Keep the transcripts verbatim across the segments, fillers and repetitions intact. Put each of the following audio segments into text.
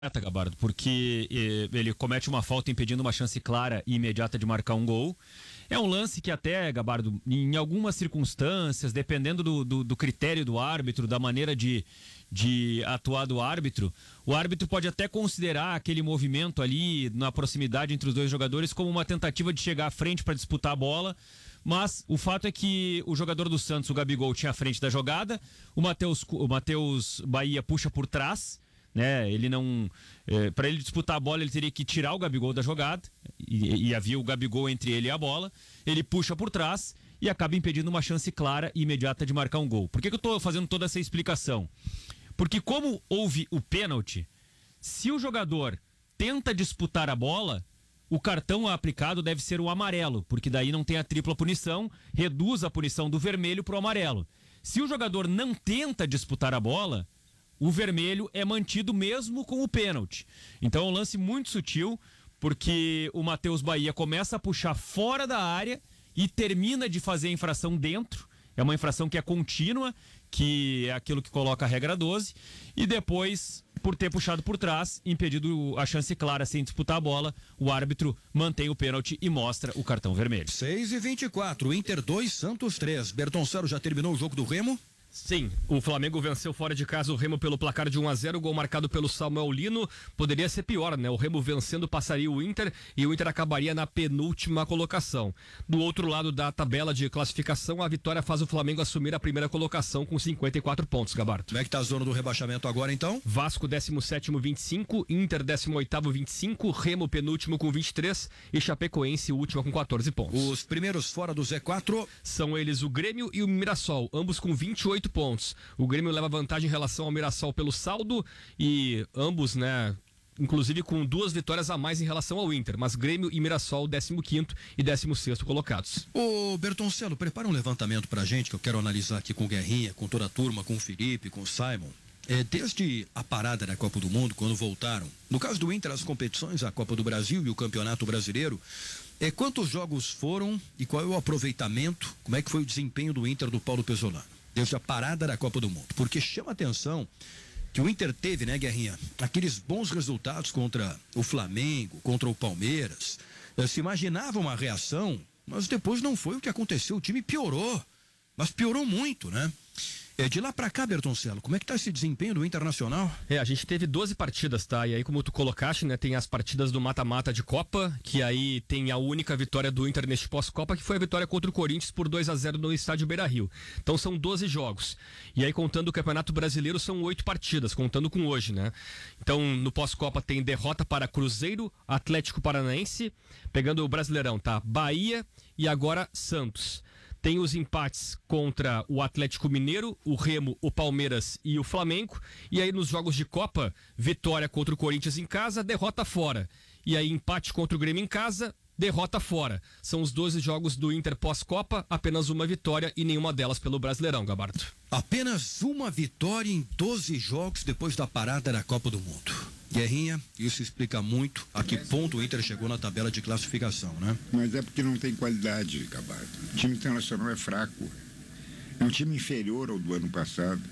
Gabardo, porque eh, ele comete uma falta impedindo uma chance clara e imediata de marcar um gol. É um lance que até, Gabardo, em algumas circunstâncias, dependendo do, do, do critério do árbitro, da maneira de, de atuar do árbitro, o árbitro pode até considerar aquele movimento ali na proximidade entre os dois jogadores como uma tentativa de chegar à frente para disputar a bola. Mas o fato é que o jogador do Santos, o Gabigol, tinha a frente da jogada, o Matheus, o Matheus Bahia puxa por trás, né? Ele não, é, para ele disputar a bola, ele teria que tirar o Gabigol da jogada e, e havia o Gabigol entre ele e a bola. Ele puxa por trás e acaba impedindo uma chance clara e imediata de marcar um gol. Por que, que eu estou fazendo toda essa explicação? Porque como houve o pênalti, se o jogador tenta disputar a bola, o cartão aplicado deve ser o amarelo, porque daí não tem a tripla punição, reduz a punição do vermelho para o amarelo. Se o jogador não tenta disputar a bola, o vermelho é mantido mesmo com o pênalti. Então é um lance muito sutil, porque o Matheus Bahia começa a puxar fora da área e termina de fazer a infração dentro. É uma infração que é contínua, que é aquilo que coloca a regra doze, e depois, por ter puxado por trás, impedido a chance clara sem disputar a bola, o árbitro mantém o pênalti e mostra o cartão vermelho. seis e vinte e quatro, Inter dois, Santos três. Bertoncello, já terminou o jogo do Remo? Sim, o Flamengo venceu fora de casa o Remo pelo placar de um a zero, gol marcado pelo Samuel Lino. Poderia ser pior, né? O Remo vencendo passaria o Inter e o Inter acabaria na penúltima colocação. Do outro lado da tabela de classificação, a vitória faz o Flamengo assumir a primeira colocação com cinquenta e quatro pontos, Gabardo. Como é que tá a zona do rebaixamento agora, então? Vasco décimo sétimo, vinte e cinco, Inter décimo oitavo, vinte e cinco, Remo penúltimo com vinte e três e Chapecoense última com quatorze pontos. Os primeiros fora do Z quatro são eles o Grêmio e o Mirassol, ambos com vinte e oito pontos. O Grêmio leva vantagem em relação ao Mirassol pelo saldo e ambos, né, inclusive com duas vitórias a mais em relação ao Inter, mas Grêmio e Mirassol décimo quinto e décimo sexto colocados. Ô Bertoncello, prepara um levantamento pra gente que eu quero analisar aqui com o Guerrinha, com toda a turma, com o Felipe, com o Simon. É, desde a parada da Copa do Mundo, quando voltaram, no caso do Inter, as competições, a Copa do Brasil e o Campeonato Brasileiro, é, quantos jogos foram e qual é o aproveitamento, como é que foi o desempenho do Inter do Paulo Pesolano, desde a parada da Copa do Mundo? Porque chama atenção que o Inter teve, né, Guerrinha, aqueles bons resultados contra o Flamengo, contra o Palmeiras. Se imaginava uma reação, mas depois não foi o que aconteceu, o time piorou, mas piorou muito, né? É, de lá pra cá, Bertoncello, como é que tá esse desempenho do Internacional? É, a gente teve doze partidas, tá? E aí, como tu colocaste, né, tem as partidas do mata-mata de Copa, que aí tem a única vitória do Inter neste pós-Copa, que foi a vitória contra o Corinthians por dois a zero no estádio Beira-Rio. Então são doze jogos. E aí, contando o Campeonato Brasileiro, são oito partidas, contando com hoje, né? Então, no pós-Copa tem derrota para Cruzeiro, Atlético Paranaense, pegando o Brasileirão, tá? Bahia e agora Santos. Tem os empates contra o Atlético Mineiro, o Remo, o Palmeiras e o Flamengo. E aí nos jogos de Copa, vitória contra o Corinthians em casa, derrota fora. E aí empate contra o Grêmio em casa, derrota fora. São os doze jogos do Inter pós-Copa, apenas uma vitória e nenhuma delas pelo Brasileirão, Gabardo. Apenas uma vitória em doze jogos depois da parada da Copa do Mundo. Guerrinha, isso explica muito a que ponto o Inter chegou na tabela de classificação, né? Mas é porque não tem qualidade, Gabardo. O time internacional é fraco. É um time inferior ao do ano passado.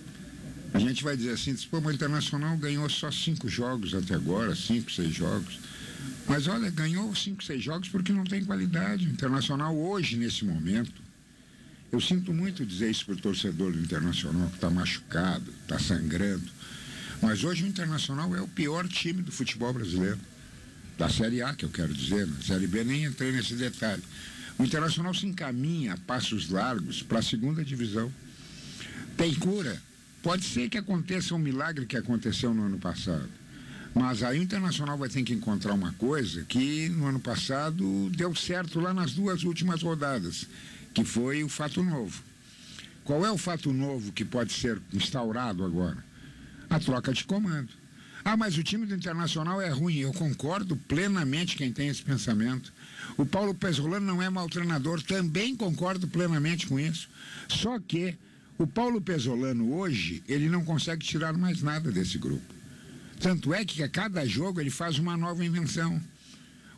A gente vai dizer assim, pô, mas o Internacional ganhou só cinco jogos até agora, cinco, seis jogos. Mas olha, ganhou cinco, seis jogos porque não tem qualidade. O Internacional hoje, nesse momento, eu sinto muito dizer isso pro torcedor do Internacional, que está machucado, está sangrando. Mas hoje o Internacional é o pior time do futebol brasileiro. Da Série A, que eu quero dizer. Na Série B nem entrei nesse detalhe. O Internacional se encaminha a passos largos para a segunda divisão. Tem cura. Pode ser que aconteça um milagre que aconteceu no ano passado. Mas aí o Internacional vai ter que encontrar uma coisa que no ano passado deu certo lá nas duas últimas rodadas, que foi o fato novo. Qual é o fato novo que pode ser instaurado agora? A troca de comando. Ah, mas o time do Internacional é ruim. Eu concordo plenamente quem tem esse pensamento. O Paulo Pesolano não é mau treinador, também concordo plenamente com isso. Só que o Paulo Pesolano hoje, ele não consegue tirar mais nada desse grupo. Tanto é que a cada jogo ele faz uma nova invenção.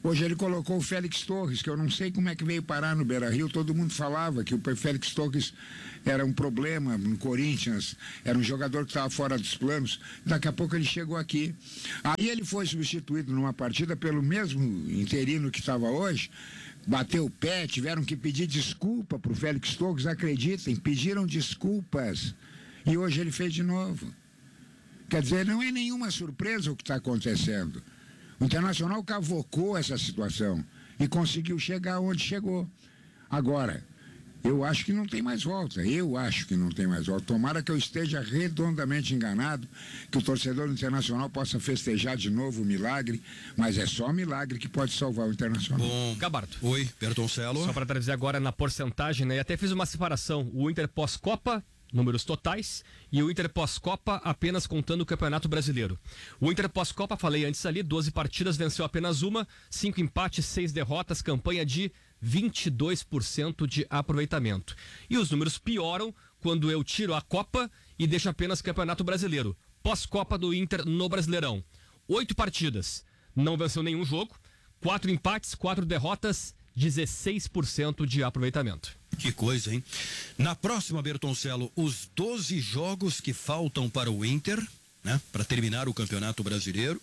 Hoje ele colocou o Félix Torres, que eu não sei como é que veio parar no Beira-Rio. Todo mundo falava que o Félix Torres era um problema no Corinthians, era um jogador que estava fora dos planos. Daqui a pouco ele chegou aqui. Aí ele foi substituído numa partida pelo mesmo interino que estava hoje, bateu o pé, tiveram que pedir desculpa para o Félix Torres, acreditem, pediram desculpas. E hoje ele fez de novo. Quer dizer, não é nenhuma surpresa o que está acontecendo. O Internacional cavocou essa situação e conseguiu chegar onde chegou. Agora, eu acho que não tem mais volta. Eu acho que não tem mais volta. Tomara que eu esteja redondamente enganado, que o torcedor do Internacional possa festejar de novo o milagre, mas é só milagre que pode salvar o Internacional. Bom, Gabardo. Oi, Bertoncello. Só para trazer agora na porcentagem, né? E até fiz uma separação. O Inter pós-Copa, números totais, e o Inter pós-Copa apenas contando o Campeonato Brasileiro. O Inter pós-Copa, falei antes ali, doze partidas, venceu apenas uma, cinco empates, seis derrotas, campanha de vinte e dois por cento de aproveitamento. E os números pioram quando eu tiro a Copa e deixo apenas Campeonato Brasileiro. Pós-Copa do Inter no Brasileirão. Oito partidas, não venceu nenhum jogo, quatro empates, quatro derrotas, dezesseis por cento de aproveitamento. Que coisa, hein? Na próxima, Bertoncello, os doze jogos que faltam para o Inter, né? Para terminar o Campeonato Brasileiro,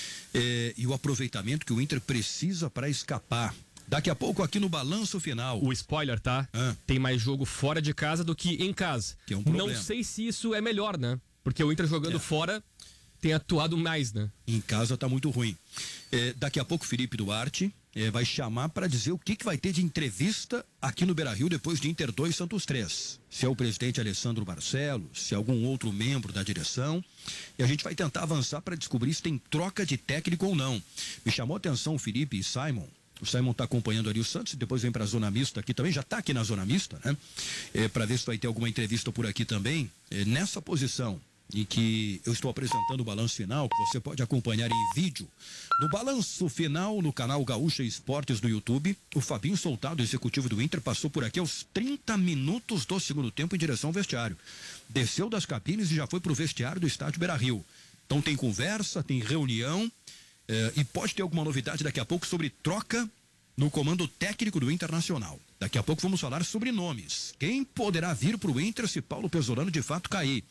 eh, e o aproveitamento que o Inter precisa para escapar. Daqui a pouco aqui no balanço final. O spoiler, tá? Ah. Tem mais jogo fora de casa do que em casa. Que é um problema. Não sei se isso é melhor, né? Porque o Inter jogando é. fora tem atuado mais, né? Em casa tá muito ruim. É, daqui a pouco o Felipe Duarte é, vai chamar para dizer o que, que vai ter de entrevista aqui no Beira-Rio depois de Inter dois, Santos três. Se é o presidente Alessandro Barcelos, se é algum outro membro da direção. E a gente vai tentar avançar para descobrir se tem troca de técnico ou não. Me chamou a atenção o Felipe e Simon. O Simon está acompanhando ali o Santos, depois vem para a Zona Mista aqui também, já está aqui na Zona Mista, né? É, para ver se vai ter alguma entrevista por aqui também. É, nessa posição em que eu estou apresentando o balanço final, que você pode acompanhar em vídeo. No balanço final, no canal Gaúcha Esportes do YouTube, o Fabinho Soldado, executivo do Inter, passou por aqui aos trinta minutos do segundo tempo em direção ao vestiário. Desceu das cabines e já foi para o vestiário do estádio Beira-Rio. Então tem conversa, tem reunião, eh, e pode ter alguma novidade daqui a pouco sobre troca no comando técnico do Internacional. Daqui a pouco vamos falar sobre nomes. Quem poderá vir para o Inter se Paulo Pesolano de fato cair?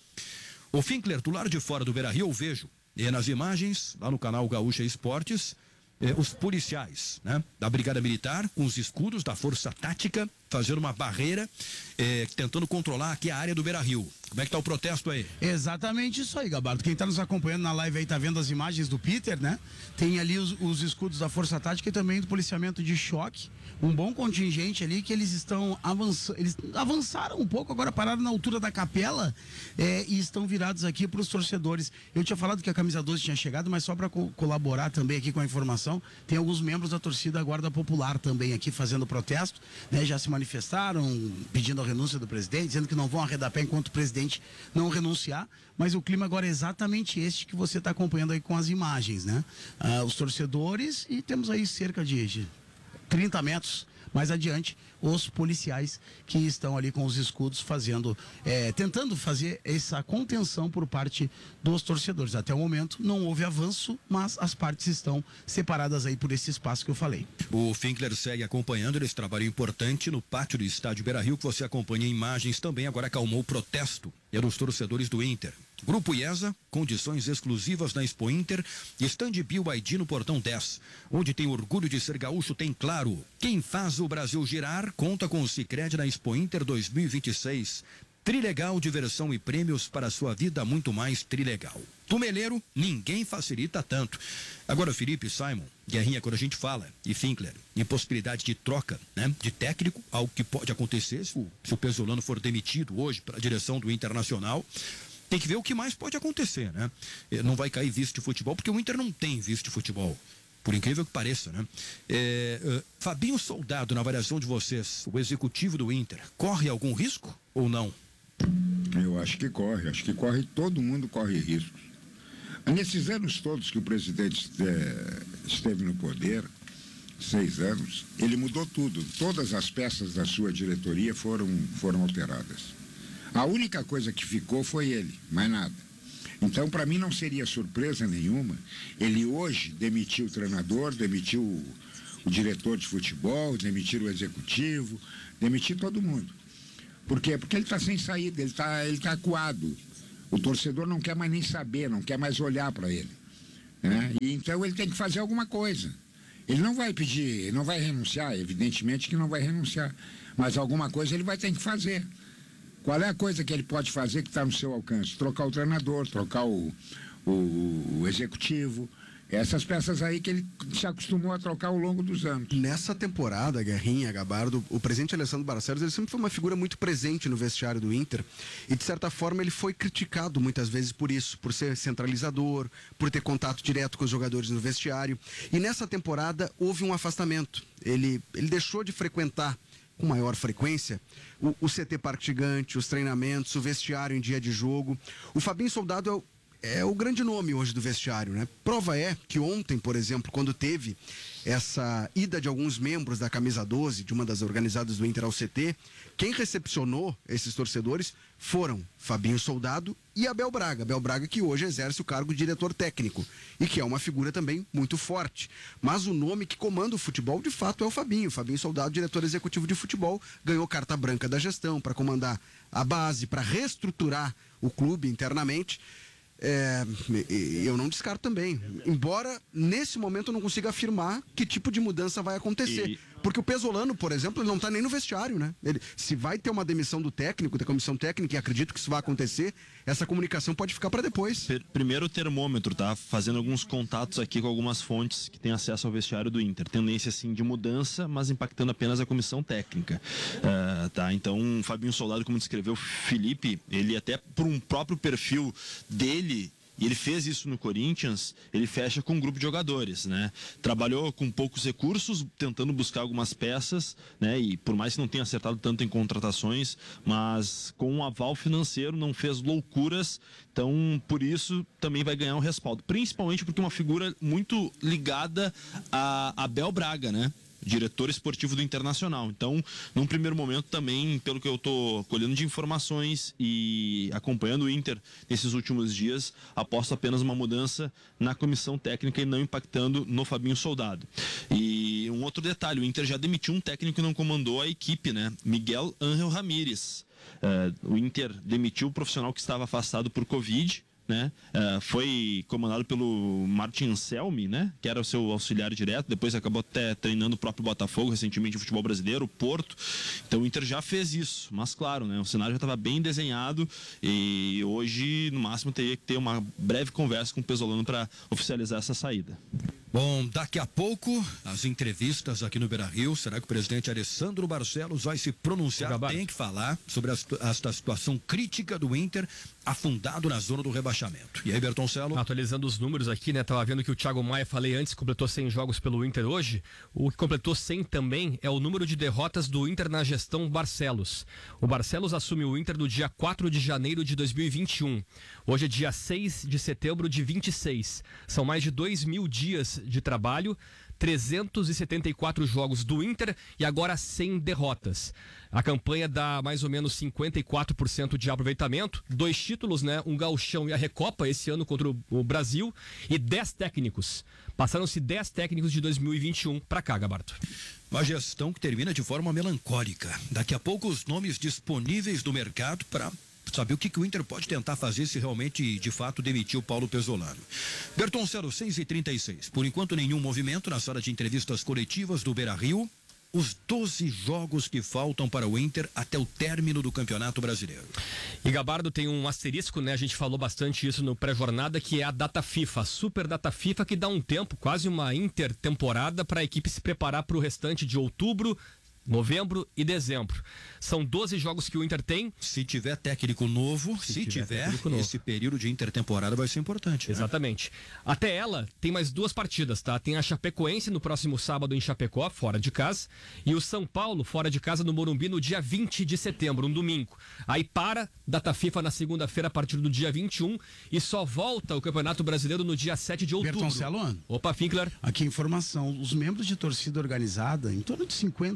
O Finkler, do lado de fora do Beira-Rio, eu vejo e nas imagens, lá no canal Gaúcha Esportes, eh, os policiais, né, da Brigada Militar, com os escudos da Força Tática, fazendo uma barreira, eh, tentando controlar aqui a área do Beira-Rio. Como é que tá o protesto aí? Exatamente isso aí, Gabardo. Quem tá nos acompanhando na live aí tá vendo as imagens do Peter, né? Tem ali os, os escudos da Força Tática e também do policiamento de choque. Um bom contingente ali que eles estão avançando, eles avançaram um pouco, agora pararam na altura da capela é, e estão virados aqui para os torcedores. Eu tinha falado que a camisa doze tinha chegado, mas só para co colaborar também aqui com a informação, tem alguns membros da torcida Guarda Popular também aqui fazendo protesto, né? Já se manifestaram pedindo a renúncia do presidente, dizendo que não vão arredar pé enquanto o presidente não renunciar, mas o clima agora é exatamente este que você está acompanhando aí com as imagens, né? Ah, os torcedores e temos aí cerca de, de trinta metros mais adiante os policiais que estão ali com os escudos fazendo, é, tentando fazer essa contenção por parte dos torcedores. Até o momento não houve avanço, mas as partes estão separadas aí por esse espaço que eu falei. O Finkler segue acompanhando esse trabalho importante no pátio do estádio Beira-Rio, que você acompanha em imagens também, agora acalmou o protesto e é dos torcedores do Inter. Grupo IESA, condições exclusivas na Expo Inter, stand B Y D no Portão dez. Onde tem orgulho de ser gaúcho, tem claro. Quem faz o Brasil girar, conta com o Sicredi na Expo Inter dois mil e vinte e seis. Trilegal, diversão e prêmios para a sua vida, muito mais Trilegal. Tumeleiro, ninguém facilita tanto. Agora, Felipe, Simon, Guerrinha, quando a gente fala, e Finkler, em possibilidade de troca, né, de técnico, algo que pode acontecer se o, se o Pesolano for demitido hoje para a direção do Internacional, tem que ver o que mais pode acontecer, né? Não vai cair vice de futebol, porque o Inter não tem vice de futebol. Por incrível que pareça, né? É, uh, Fabinho Soldado, na avaliação de vocês, o executivo do Inter, corre algum risco ou não? Eu acho que corre, acho que corre, todo mundo corre riscos. Nesses anos todos que o presidente é, esteve no poder, seis anos, ele mudou tudo. Todas as peças da sua diretoria foram, foram alteradas. A única coisa que ficou foi ele, mais nada. Então, para mim, não seria surpresa nenhuma ele hoje demitiu o treinador, demitiu o diretor de futebol, demitir o executivo, demitir todo mundo. Por quê? Porque ele está sem saída, ele está ele tá acuado. O torcedor não quer mais nem saber, não quer mais olhar para ele. Né? E então ele tem que fazer alguma coisa. Ele não vai pedir, ele não vai renunciar, evidentemente que não vai renunciar, mas alguma coisa ele vai ter que fazer. Qual é a coisa que ele pode fazer que está no seu alcance? Trocar o treinador, trocar o, o, o executivo, essas peças aí que ele se acostumou a trocar ao longo dos anos. Nessa temporada, Guerrinha, Gabardo, o presidente Alessandro Barcelos, ele sempre foi uma figura muito presente no vestiário do Inter e, de certa forma, ele foi criticado muitas vezes por isso, por ser centralizador, por ter contato direto com os jogadores no vestiário. E nessa temporada houve um afastamento. Ele, ele deixou de frequentar com maior frequência o, o C T Parque Gigante, os treinamentos, o vestiário em dia de jogo. O Fabinho Soldado é o É o grande nome hoje do vestiário, né? Prova é que ontem, por exemplo, quando teve essa ida de alguns membros da Camisa doze, de uma das organizadas do Inter ao C T, quem recepcionou esses torcedores foram Fabinho Soldado e Abel Braga. Abel Braga que hoje exerce o cargo de diretor técnico e que é uma figura também muito forte. Mas o nome que comanda o futebol, de fato, é o Fabinho. Fabinho Soldado, diretor executivo de futebol, ganhou carta branca da gestão para comandar a base, para reestruturar o clube internamente. É, eu não descarto também. Embora, nesse momento, eu não consiga afirmar que tipo de mudança vai acontecer. E... Porque o Pesolano, por exemplo, ele não está nem no vestiário, né? Ele, se vai ter uma demissão do técnico, da comissão técnica, e acredito que isso vai acontecer, essa comunicação pode ficar para depois. Primeiro o termômetro, tá? Fazendo alguns contatos aqui com algumas fontes que têm acesso ao vestiário do Inter. Tendência, sim, de mudança, mas impactando apenas a comissão técnica. Uh, tá? Então, o Fabinho Soldado, como descreveu, Felipe, ele até por um próprio perfil dele, e ele fez isso no Corinthians, ele fecha com um grupo de jogadores, né? Trabalhou com poucos recursos, tentando buscar algumas peças, né? E por mais que não tenha acertado tanto em contratações, mas com um aval financeiro não fez loucuras, então por isso também vai ganhar um respaldo. Principalmente porque é uma figura muito ligada a Abel Braga, né? Diretor esportivo do Internacional. Então, num primeiro momento também, pelo que eu estou colhendo de informações e acompanhando o Inter nesses últimos dias, aposto apenas uma mudança na comissão técnica e não impactando no Fabinho Soldado. E um outro detalhe, o Inter já demitiu um técnico que não comandou a equipe, né? Miguel Ángel Ramírez. Uh, o Inter demitiu o profissional que estava afastado por Covid, né? Uh, foi comandado pelo Martin Selmi, né? Que era o seu auxiliar direto, depois acabou até treinando o próprio Botafogo recentemente no futebol brasileiro, o Porto. Então o Inter já fez isso, mas claro, né? O cenário já estava bem desenhado e hoje no máximo teria que ter uma breve conversa com o Pesolano para oficializar essa saída. Bom, daqui a pouco, as entrevistas aqui no Beira-Rio. Será que o presidente Alessandro Barcelos vai se pronunciar? Tem que falar sobre esta situação crítica do Inter, afundado na zona do rebaixamento. E aí, Bertoncello? Atualizando os números aqui, né? Tava vendo que o Thiago Maia, falei antes, completou cem jogos pelo Inter hoje. O que completou cem também é o número de derrotas do Inter na gestão Barcelos. O Barcelos assume o Inter no dia quatro de janeiro de dois mil e vinte e um. Hoje é dia seis de setembro de vinte e seis. São mais de dois mil dias de trabalho, trezentos e setenta e quatro jogos do Inter e agora cem derrotas. A campanha dá mais ou menos cinquenta e quatro por cento de aproveitamento, dois títulos, né? Um gauchão e a Recopa esse ano contra o Brasil e dez técnicos. Passaram-se dez técnicos de dois mil e vinte e um para cá, Gabarto. Uma gestão que termina de forma melancólica. Daqui a pouco os nomes disponíveis do mercado para saber o que, que o Inter pode tentar fazer se realmente, de fato, demitir o Paulo Pesolano. Bertoncello, seis e trinta e seis. Por enquanto, nenhum movimento na sala de entrevistas coletivas do Beira-Rio. Os doze jogos que faltam para o Inter até o término do Campeonato Brasileiro. E Gabardo tem um asterisco, né? A gente falou bastante isso no pré-jornada, que é a data FIFA, a super data FIFA, que dá um tempo, quase uma intertemporada, para a equipe se preparar para o restante de outubro, novembro e dezembro. São doze jogos que o Inter tem. Se tiver técnico novo, se, se tiver, tiver novo. Esse período de intertemporada vai ser importante. Exatamente. Né? Até ela tem mais duas partidas, tá? Tem a Chapecoense no próximo sábado em Chapecó, fora de casa, e o São Paulo fora de casa no Morumbi no dia vinte de setembro, um domingo. Aí para, data FIFA na segunda-feira a partir do dia vinte e um e só volta o Campeonato Brasileiro no dia sete de outubro. Bertoncello. Opa, Finkler. Aqui informação, os membros de torcida organizada, em torno de cinquenta membros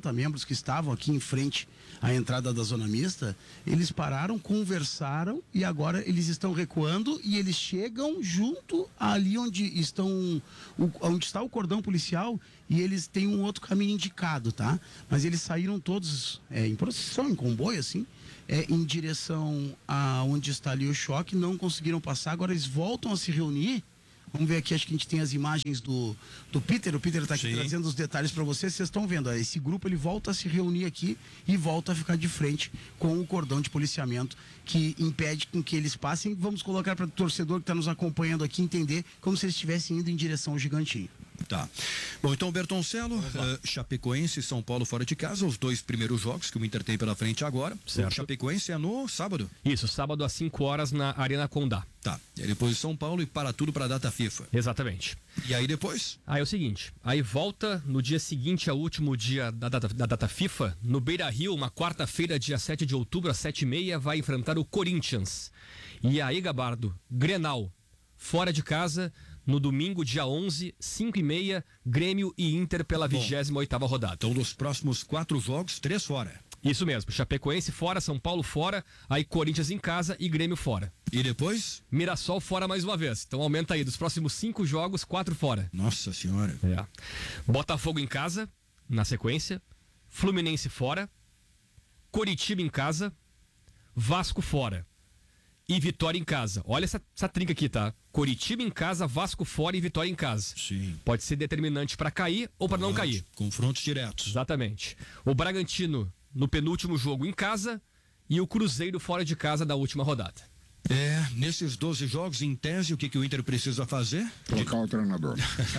elementos que estavam aqui em frente à entrada da zona mista, eles pararam, conversaram e agora eles estão recuando e eles chegam junto ali onde estão o, onde está o cordão policial e eles têm um outro caminho indicado, tá? Mas eles saíram todos é, em procissão, em comboio, assim, é, em direção a onde está ali o choque, não conseguiram passar, agora eles voltam a se reunir. Vamos ver aqui, acho que a gente tem as imagens do, do Peter. O Peter está aqui Sim. trazendo os detalhes para vocês. Vocês estão vendo, ó, esse grupo ele volta a se reunir aqui e volta a ficar de frente com o cordão de policiamento que impede com que eles passem. Vamos colocar para o torcedor que está nos acompanhando aqui entender como se eles estivessem indo em direção ao Gigantinho. Tá. Bom, então, Bertoncello, uh, Chapecoense e São Paulo fora de casa, os dois primeiros jogos que o Inter tem pela frente agora. Certo. O Chapecoense é no sábado? Isso, sábado às cinco horas na Arena Condá. Tá. E aí depois São Paulo e para tudo para a data FIFA. Exatamente. E aí depois? Aí é o seguinte, aí volta no dia seguinte ao último dia da data, da data FIFA, no Beira-Rio, uma quarta-feira, dia sete de outubro, às sete e meia, vai enfrentar o Corinthians. E aí, Gabardo, Grenal, fora de casa, no domingo, dia onze, cinco e meia, Grêmio e Inter pela vigésima oitava rodada. Então, dos próximos quatro jogos, três fora. Isso mesmo, Chapecoense fora, São Paulo fora, aí Corinthians em casa e Grêmio fora. E depois? Mirassol fora mais uma vez. Então aumenta aí, dos próximos cinco jogos, quatro fora. Nossa Senhora. É. Botafogo em casa, na sequência, Fluminense fora, Coritiba em casa, Vasco fora. E Vitória em casa. Olha essa, essa trinca aqui, tá? Coritiba em casa, Vasco fora e Vitória em casa. Sim. Pode ser determinante para cair ou para não cair. Confrontos diretos. Exatamente. O Bragantino no penúltimo jogo em casa e o Cruzeiro fora de casa da última rodada. É, nesses doze jogos, em tese, o que, que o Inter precisa fazer? Trocar de... o treinador.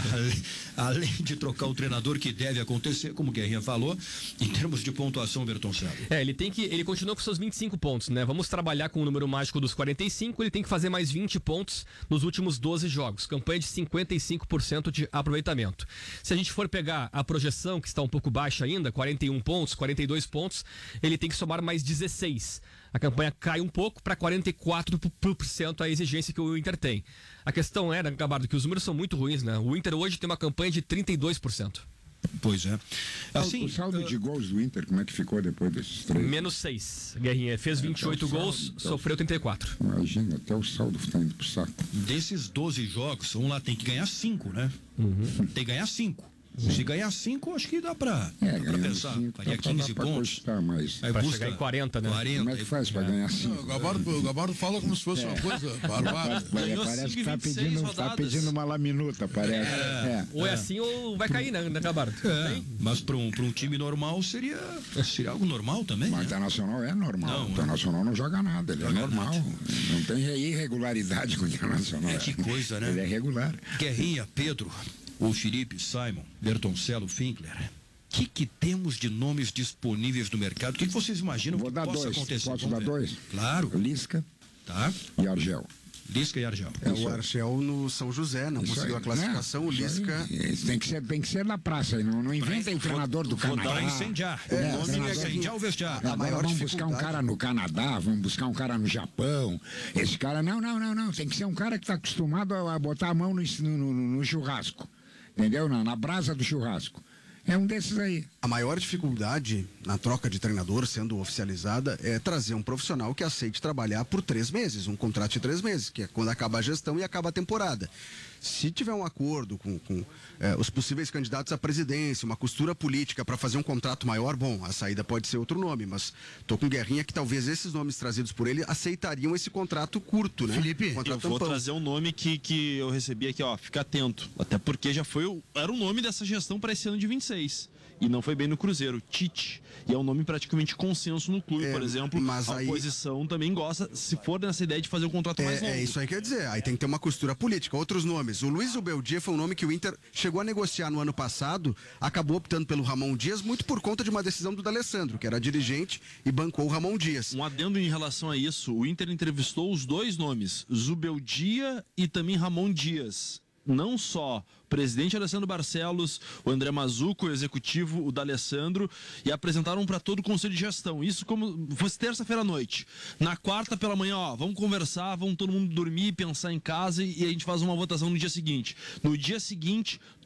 Além de trocar o treinador, que deve acontecer, como o Guerrinha falou, em termos de pontuação, Bertoncello. É, ele tem que. Ele continua com seus vinte e cinco pontos, né? Vamos trabalhar com o número mágico dos quarenta e cinco, ele tem que fazer mais vinte pontos nos últimos doze jogos. Campanha de cinquenta e cinco por cento de aproveitamento. Se a gente for pegar a projeção, que está um pouco baixa ainda, quarenta e um pontos, quarenta e dois pontos, ele tem que somar mais dezesseis. A campanha cai um pouco para quarenta e quatro por cento a exigência que o Inter tem. A questão é, né, Gabardo, que os números são muito ruins, né? O Inter hoje tem uma campanha de trinta e dois por cento. Pois é. Assim, o saldo uh... de gols do Inter, como é que ficou depois desses três? Menos seis. Guerrinha fez vinte e oito é, gols, saldo, sofreu trinta e quatro. Imagina, até o saldo está indo pro saco. Desses doze jogos, vamos lá, tem que ganhar cinco, né? Uhum. Tem que ganhar cinco. Se ganhar cinco, acho que dá pra, é, dá pra pensar. cinco, Faria quinze pontos. Mas... Aí pra busca chegar em quarenta, né? quarenta, como é que faz pra é. ganhar cinco? O Gabardo, o Gabardo fala como se fosse é. uma coisa barbada. Parece que tá pedindo, tá pedindo uma laminuta, parece. É. É. Ou é assim ou vai cair, né, Gabardo? É. Mas pra um, pra um time normal seria, seria algo normal também. Mas o né? Internacional é normal. Não, o Internacional não joga nada, ele joga é normal. Nada. Não tem irregularidade com o Internacional. É que coisa, né? Ele é regular. Guerrinha, Pedro, o Felipe, Simon, Bertoncello, Finkler. O que, que temos de nomes disponíveis no mercado? O que, que vocês imaginam Vou que dar possa dois. acontecer? Posso dar dois? Claro. Lisca tá. e Argel. Lisca e Argel. É, o Argel no São José, não isso conseguiu aí, a classificação, né? O Lisca... Tem que, ser, tem que ser na praça, não, não inventem o treinador do Canadá. Vou dar incendiar. É, o nome treinador... é incendiar o vestiário. É, agora vamos buscar um cara no Canadá, vamos buscar um cara no Japão. Esse cara, não, não, não, não. Tem que ser um cara que está acostumado a botar a mão no, no, no churrasco. Entendeu? Na, na brasa do churrasco. É um desses aí. A maior dificuldade na troca de treinador sendo oficializada é trazer um profissional que aceite trabalhar por três meses, um contrato de três meses, que é quando acaba a gestão e acaba a temporada. Se tiver um acordo com, com é, os possíveis candidatos à presidência, uma costura política para fazer um contrato maior, bom, a saída pode ser outro nome, mas tô com Guerrinha que talvez esses nomes trazidos por ele aceitariam esse contrato curto, né? Felipe, eu vou trazer um nome que, que eu recebi aqui, ó, fica atento, até porque já foi, o, era o nome dessa gestão para esse ano de vinte e seis. E não foi bem no Cruzeiro, Tite. E é um nome praticamente consenso no clube, é, por exemplo. Mas a aí... oposição também gosta, se for nessa ideia de fazer um contrato é, mais longo. É isso aí que quer dizer. Aí tem que ter uma costura política. Outros nomes. O Luiz Ubeldia foi um nome que o Inter chegou a negociar no ano passado, acabou optando pelo Ramon Dias, muito por conta de uma decisão do D'Alessandro, que era dirigente e bancou o Ramon Dias. Um adendo em relação a isso, o Inter entrevistou os dois nomes, Zubeldia e também Ramon Dias. Não só o presidente Alessandro Barcelos, o André Mazuco, o executivo, o D'Alessandro, e apresentaram para todo o conselho de gestão. Isso como fosse terça-feira à noite. Na quarta pela manhã, ó, vamos conversar, vamos todo mundo dormir, pensar em casa e a gente faz uma votação no dia seguinte. No dia seguinte,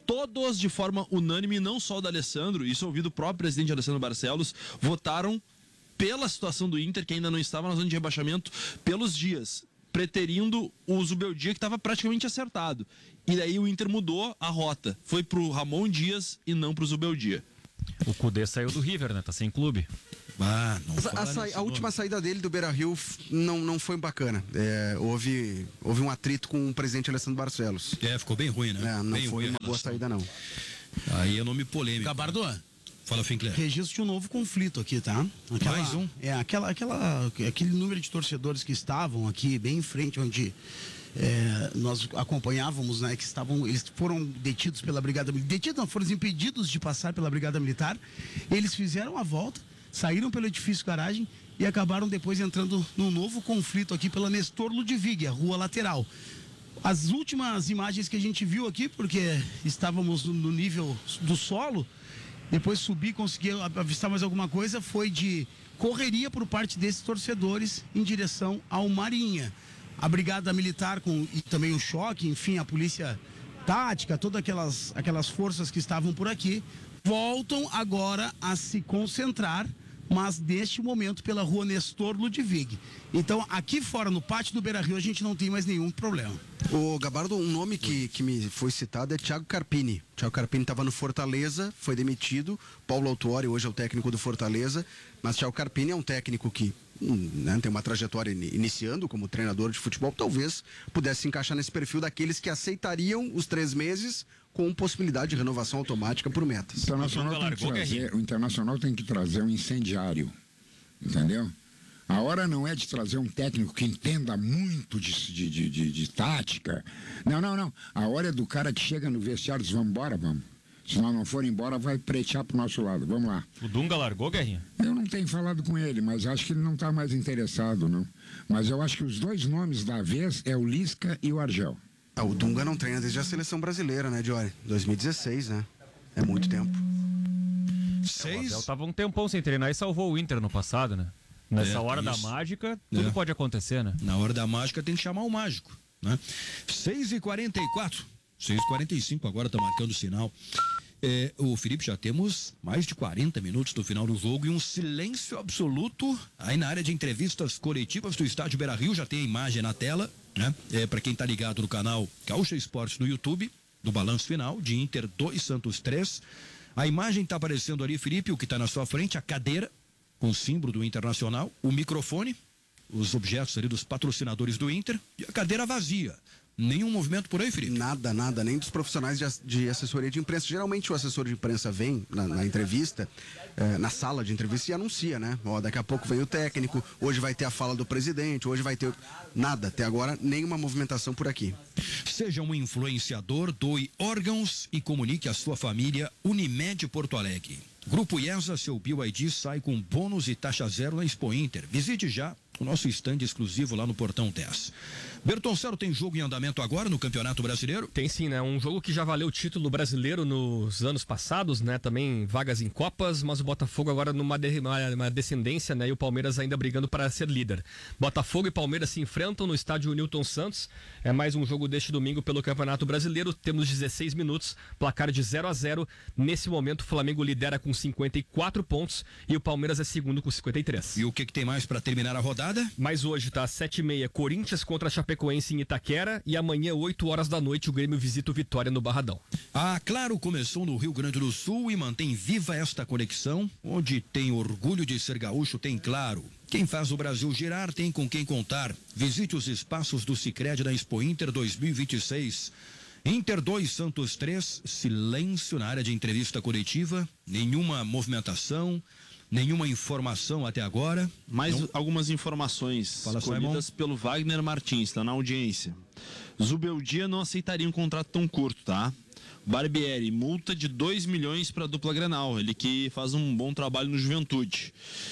todos de forma unânime, não só o da Alessandro, isso eu ouvi do próprio presidente Alessandro Barcelos, votaram pela situação do Inter, que ainda não estava na zona de rebaixamento, pelos dias, preterindo o Zubeldia, que estava praticamente acertado. E daí o Inter mudou a rota, foi pro Ramon Dias e não pro Zubeldia. O Cudê saiu do River, né? Tá sem clube. Ah, não A, sa- a última saída dele do Beira-Rio não, não foi bacana. É, houve, houve um atrito com o presidente Alessandro Barcelos. É, ficou bem ruim, né? É, não bem foi ruim uma boa saída, não. Aí é nome polêmico. Gabardo, Fala, Fincler. registro de um novo conflito aqui, tá? Aquela, Mais um? É, aquela, aquela, aquele número de torcedores que estavam aqui bem em frente, onde é, nós acompanhávamos, né? Que estavam, eles foram detidos pela Brigada Militar. Detidos não, foram impedidos de passar pela Brigada Militar. Eles fizeram a volta, saíram pelo edifício garagem e acabaram depois entrando num novo conflito aqui pela Nestor Ludwig, a rua lateral. As últimas imagens que a gente viu aqui, porque estávamos no nível do solo, depois subi, consegui avistar mais alguma coisa, foi de correria por parte desses torcedores em direção ao Marinha. A Brigada Militar com, e também o choque, enfim, a polícia tática, todas aquelas, aquelas forças que estavam por aqui, voltam agora a se concentrar, mas neste momento pela rua Nestor Ludwig. Então, aqui fora, no pátio do Beira-Rio, a gente não tem mais nenhum problema. O Gabardo, um nome que, que me foi citado é Thiago Carpini. Thiago Carpini estava no Fortaleza, foi demitido. Paulo Autuori hoje é o técnico do Fortaleza, mas Thiago Carpini é um técnico que hum, né, tem uma trajetória in- iniciando como treinador de futebol, talvez pudesse se encaixar nesse perfil daqueles que aceitariam os três meses com possibilidade de renovação automática por metas. O Internacional, tem que trazer, o Internacional tem que trazer um incendiário, entendeu? A hora não é de trazer um técnico que entenda muito de, de, de, de, de tática. Não, não, não. A hora é do cara que chega no vestiário e diz, vamos embora, vamos. Se nós não for embora, vai pretear pro nosso lado. Vamos lá. O Dunga largou, Guerrinha? Eu não tenho falado com ele, mas acho que ele não está mais interessado, não. Mas eu acho que os dois nomes da vez é o Lisca e o Argel. Ah, o Dunga não treina desde a seleção brasileira, né, Diori? dois mil e dezesseis, né? É muito tempo. O Seis. Abel tava um tempão sem treinar e salvou o Inter no passado, né? Nessa É, hora da isso. mágica, tudo É. pode acontecer, né? Na hora da mágica tem que chamar o mágico, né? seis e quarenta e quatro. seis e quarenta e cinco agora tá marcando o sinal. É, o Felipe, já temos mais de quarenta minutos do final do jogo e um silêncio absoluto aí na área de entrevistas coletivas do estádio Beira-Rio. Já tem a imagem na tela, né? É, para quem tá ligado no canal Gaúcha Esportes no YouTube, do balanço final de Inter dois, Santos três. A imagem tá aparecendo ali, Felipe, o que tá na sua frente, a cadeira com o símbolo do Internacional, o microfone, os objetos ali dos patrocinadores do Inter e a cadeira vazia. Nenhum movimento por aí, Felipe? Nada, nada, nem dos profissionais de, ass- de assessoria de imprensa. Geralmente o assessor de imprensa vem na, na entrevista, eh, na sala de entrevista e anuncia, né? Ó, daqui a pouco vem o técnico, hoje vai ter a fala do presidente, hoje vai ter... Nada, até agora, nenhuma movimentação por aqui. Seja um influenciador, doe órgãos e comunique à sua família. Unimed Porto Alegre. Grupo IESA, seu B Y D sai com bônus e taxa zero na Expo Inter. Visite já o nosso stand exclusivo lá no Portão dez. Bertoncello, tem jogo em andamento agora no Campeonato Brasileiro? Tem sim, né? Um jogo que já valeu o título brasileiro nos anos passados, né? Também vagas em Copas, mas o Botafogo agora numa de- uma- uma descendência, né? E o Palmeiras ainda brigando para ser líder. Botafogo e Palmeiras se enfrentam no estádio Newton Santos. É mais um jogo deste domingo pelo Campeonato Brasileiro. Temos dezesseis minutos, placar de zero a zero. Nesse momento, o Flamengo lidera com cinquenta e quatro pontos e o Palmeiras é segundo com cinquenta e três. E o que, que tem mais para terminar a rodada? Mas hoje tá às sete e meia, Corinthians contra a Chapecoense em Itaquera. E amanhã, oito horas da noite, o Grêmio visita o Vitória no Barradão. A Claro começou no Rio Grande do Sul e mantém viva esta conexão. Onde tem orgulho de ser gaúcho, tem Claro. Quem faz o Brasil girar tem com quem contar. Visite os espaços do Sicredi na Expo Inter dois mil e vinte e seis. Inter dois, Santos três, silêncio na área de entrevista coletiva, nenhuma movimentação, nenhuma informação até agora. Mais Não? algumas informações Fala, colhidas pelo Wagner Martins, está na audiência. Zubeldia não aceitaria um contrato tão curto, tá? Barbieri, multa de dois milhões para a dupla Grenal, ele que faz um bom trabalho no Juventude.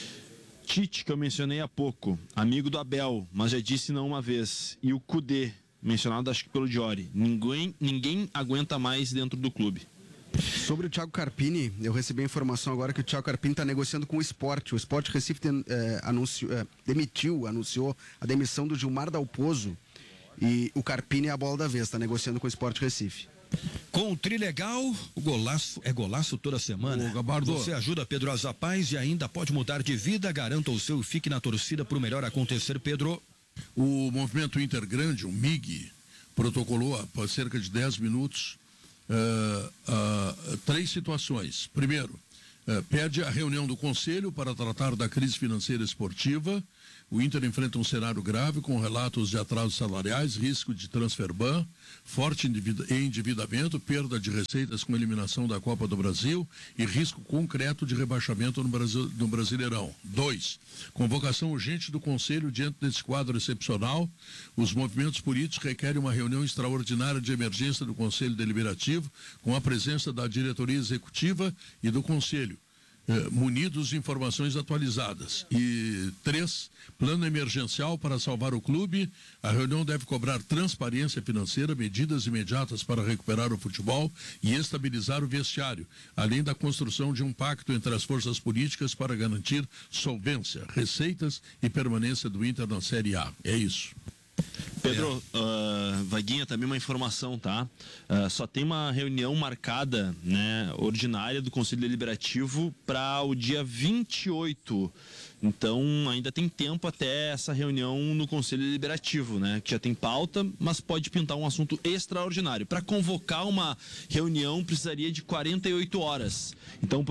Tite, que eu mencionei há pouco, amigo do Abel, mas já disse não uma vez. E o Cudê, mencionado acho que pelo Diori, ninguém, ninguém aguenta mais dentro do clube. Sobre o Thiago Carpini, eu recebi a informação agora que o Thiago Carpini está negociando com o Sport. O Sport Recife tem, é, anunciou, é, demitiu, anunciou a demissão do Gilmar Dalpozo e o Carpini é a bola da vez, está negociando com o Sport Recife. Com o Trilegal, o golaço é golaço toda semana. Ô, Gabardo. Você ajuda Pedro Azapaz e ainda pode mudar de vida. Garanta o seu e fique na torcida para o melhor acontecer, Pedro. O movimento Intergrande, o M I G, protocolou há cerca de dez minutos uh, uh, três situações. Primeiro, uh, pede a reunião do Conselho para tratar da crise financeira esportiva. O Inter enfrenta um cenário grave com relatos de atrasos salariais, risco de transfer ban, forte endividamento, perda de receitas com eliminação da Copa do Brasil e risco concreto de rebaixamento no, Brasil, no Brasileirão. Dois, convocação urgente do Conselho diante desse quadro excepcional. Os movimentos políticos requerem uma reunião extraordinária de emergência do Conselho Deliberativo com a presença da diretoria executiva e do Conselho, Eh, munidos de informações atualizadas. E três, plano emergencial para salvar o clube. A reunião deve cobrar transparência financeira, medidas imediatas para recuperar o futebol e estabilizar o vestiário, além da construção de um pacto entre as forças políticas para garantir solvência, receitas e permanência do Inter na Série A. É isso. Pedro, uh, Vaguinha, também uma informação, tá? Uh, só tem uma reunião marcada, né, ordinária do Conselho Deliberativo para o dia vinte e oito. Então, ainda tem tempo até essa reunião no Conselho Deliberativo, né? Que já tem pauta, mas pode pintar um assunto extraordinário. Para convocar uma reunião, precisaria de quarenta e oito horas. Então,